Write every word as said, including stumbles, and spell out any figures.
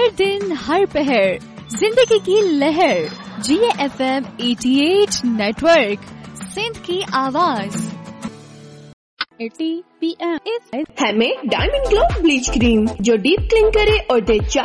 हर दिन हर पहर जिंदगी की लहर। जी एफ एम अठासी नेटवर्क, सिंध की आवाज। है में डायमंड ग्लो ब्लीच क्रीम जो डीप क्लीन करे और दे चार